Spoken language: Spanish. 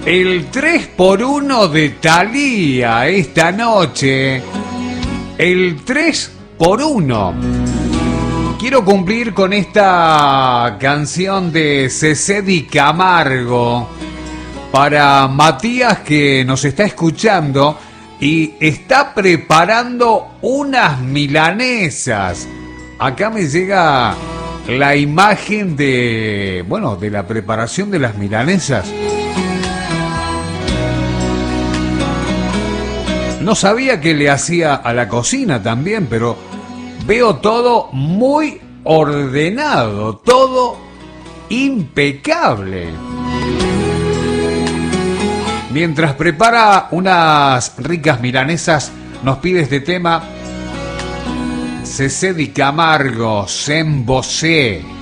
El 3x1 de Thalía esta noche. El 3x1. Quiero cumplir con esta canción de CC Di Camargo para Matías, que nos está escuchando y está preparando unas milanesas. Acá me llega la imagen de la preparación de las milanesas. No sabía que le hacía a la cocina también, pero veo todo muy ordenado, todo impecable. Mientras prepara unas ricas milanesas, nos pide este tema CC Di Camargo, Sen Bosé.